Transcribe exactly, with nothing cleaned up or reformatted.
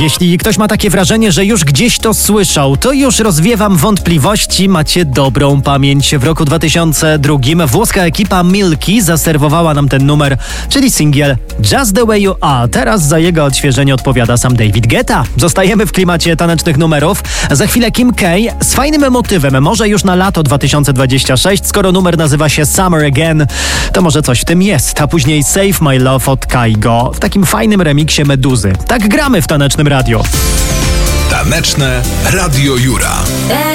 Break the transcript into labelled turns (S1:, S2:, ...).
S1: Jeśli ktoś ma takie wrażenie, że już gdzieś to słyszał, to już rozwiewam wątpliwości, macie dobrą pamięć. W roku dwa tysiące drugim włoska ekipa Milky zaserwowała nam ten numer, czyli singiel Just the Way You Are. Teraz za jego odświeżenie odpowiada sam David Guetta. Zostajemy w klimacie tanecznych numerów. Za chwilę Kim K z fajnym motywem, może już na lato dwa tysiące dwudzieste szóste, skoro numer nazywa się Summer Again, to może coś w tym jest. A później Save My Love od Kygo w takim fajnym remiksie Meduzy. Tak gramy w Tanecznym Radio.
S2: Taneczne Radio Jura.